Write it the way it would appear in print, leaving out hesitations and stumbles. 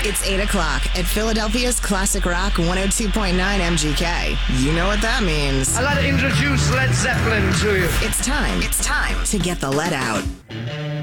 It's 8 o'clock at Philadelphia's Classic Rock 102.9 MGK. You know what that means. I'd like to introduce Led Zeppelin to you. It's time to get the lead out.